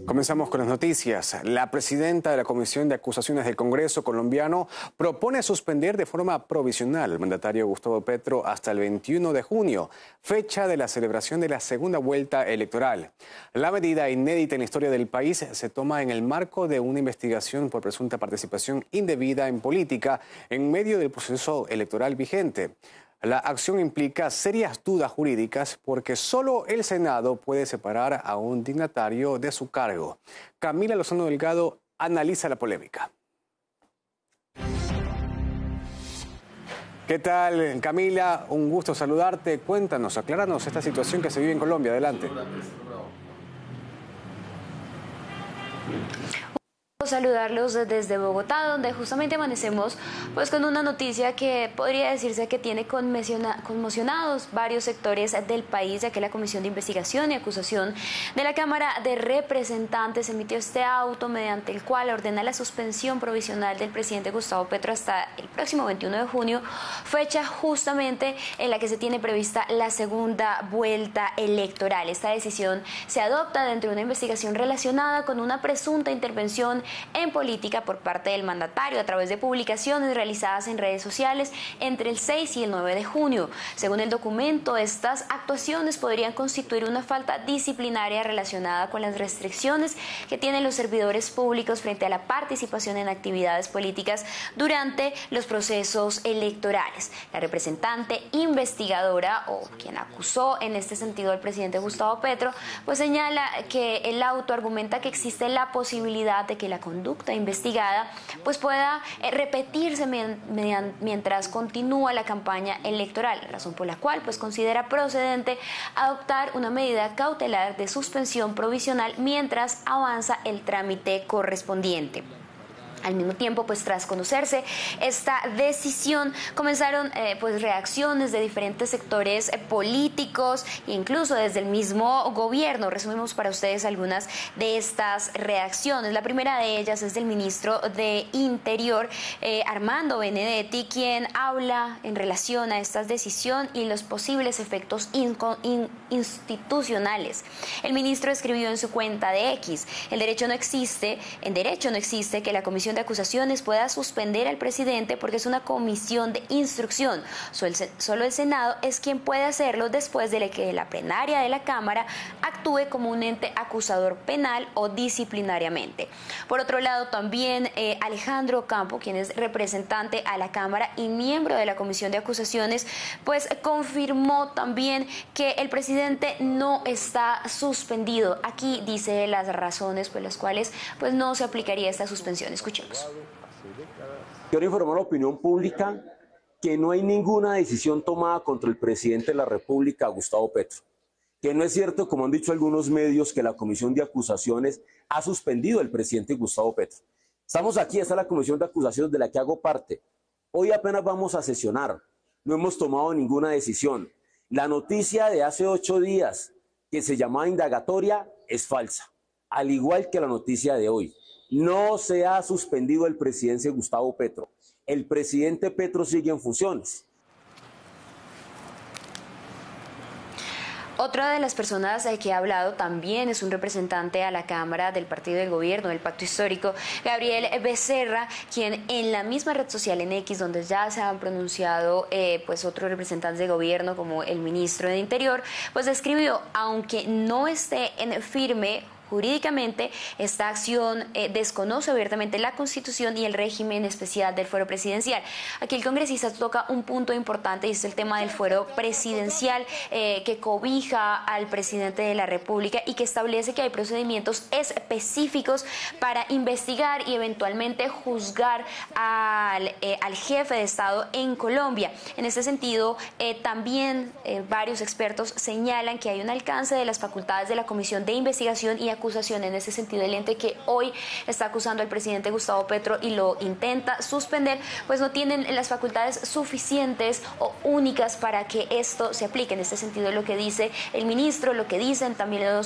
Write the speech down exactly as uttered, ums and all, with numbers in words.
Comenzamos con las noticias. La presidenta de la Comisión de Acusaciones del Congreso colombiano propone suspender de forma provisional al mandatario Gustavo Petro hasta el veintiuno de junio, fecha de la celebración de la segunda vuelta electoral. La medida inédita en la historia del país se toma en el marco de una investigación por presunta participación indebida en política en medio del proceso electoral vigente. La acción implica serias dudas jurídicas porque solo el Senado puede separar a un dignatario de su cargo. Camila Lozano Delgado analiza la polémica. ¿Qué tal, Camila? Un gusto saludarte. Cuéntanos, acláranos esta situación que se vive en Colombia. Adelante. Saludarlos desde Bogotá, donde justamente amanecemos pues con una noticia que podría decirse que tiene conmocionados varios sectores del país, ya que la Comisión de Investigación y Acusación de la Cámara de Representantes emitió este auto mediante el cual ordena la suspensión provisional del presidente Gustavo Petro hasta el próximo veintiuno de junio, fecha justamente en la que se tiene prevista la segunda vuelta electoral. Esta decisión se adopta dentro de una investigación relacionada con una presunta intervención en política por parte del mandatario a través de publicaciones realizadas en redes sociales entre el seis y el nueve de junio. Según el documento, estas actuaciones podrían constituir una falta disciplinaria relacionada con las restricciones que tienen los servidores públicos frente a la participación en actividades políticas durante los procesos electorales. La representante investigadora, o quien acusó en este sentido al presidente Gustavo Petro, pues señala que el auto argumenta que existe la posibilidad de que la conducta investigada pues pueda eh, repetirse mientras continúa la campaña electoral, razón por la cual pues considera procedente adoptar una medida cautelar de suspensión provisional mientras avanza el trámite correspondiente. Al mismo tiempo, pues tras conocerse esta decisión, comenzaron eh, pues reacciones de diferentes sectores eh, políticos e incluso desde el mismo gobierno. Resumimos para ustedes algunas de estas reacciones. La primera de ellas es del ministro de Interior, eh, Armando Benedetti, quien habla en relación a esta decisión y los posibles efectos in, in, institucionales. El ministro escribió en su cuenta de X: el derecho no existe, en derecho no existe que la Comisión de Acusaciones pueda suspender al presidente porque es una comisión de instrucción. Solo el Senado es quien puede hacerlo después de que la plenaria de la Cámara actúe como un ente acusador penal o disciplinariamente. Por otro lado, también eh, Alejandro Campo, quien es representante a la Cámara y miembro de la Comisión de Acusaciones, pues confirmó también que el presidente no está suspendido. Aquí dice las razones por las cuales pues no se aplicaría esta suspensión. Escuchemos. Quiero informar a la opinión pública que no hay ninguna decisión tomada contra el presidente de la República, Gustavo Petro. Que no es cierto, como han dicho algunos medios, que la Comisión de Acusaciones ha suspendido al presidente Gustavo Petro. Estamos aquí, esta es la Comisión de Acusaciones de la que hago parte. Hoy apenas vamos a sesionar, no hemos tomado ninguna decisión. La noticia de hace ocho días, que se llamaba indagatoria, es falsa, al igual que la noticia de hoy. No se ha suspendido el presidente Gustavo Petro. El presidente Petro sigue en funciones. Otra de las personas que ha hablado también es un representante a la Cámara del Partido del Gobierno, del Pacto Histórico, Gabriel Becerra, quien en la misma red social, en X, donde ya se han pronunciado eh, pues otros representantes de gobierno como el ministro de Interior, pues escribió: aunque no esté en firme jurídicamente, esta acción eh, desconoce abiertamente la Constitución y el régimen especial del fuero presidencial. Aquí el congresista toca un punto importante y es el tema del fuero presidencial eh, que cobija al presidente de la República y que establece que hay procedimientos específicos para investigar y eventualmente juzgar al, eh, al jefe de Estado en Colombia. En este sentido, eh, también eh, varios expertos señalan que hay un alcance de las facultades de la Comisión de Investigación y acusación. En ese sentido, el ente que hoy está acusando al presidente Gustavo Petro y lo intenta suspender, pues no tienen las facultades suficientes o únicas para que esto se aplique. En este sentido, lo que dice el ministro, lo que dicen también los